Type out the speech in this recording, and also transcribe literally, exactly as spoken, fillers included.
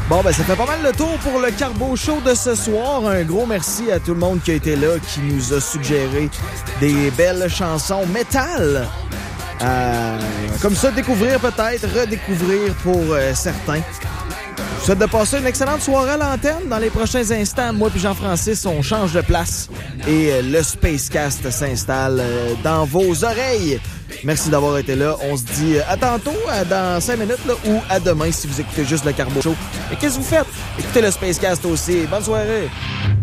Bon, ben ça fait pas mal le tour pour le Carbo Show de ce soir. Un gros merci à tout le monde qui a été là, qui nous a suggéré des belles chansons métal. Euh, comme ça, découvrir peut-être, redécouvrir pour euh, certains. Je vous souhaite de passer une excellente soirée à l'antenne. Dans les prochains instants, moi et Jean-Francis, on change de place et euh, le Spacecast s'installe euh, dans vos oreilles. Merci d'avoir été là. On se dit à tantôt, à dans cinq minutes, là, ou à demain si vous écoutez juste le Carbo Show. Et qu'est-ce que vous faites? Écoutez le Spacecast aussi. Bonne soirée!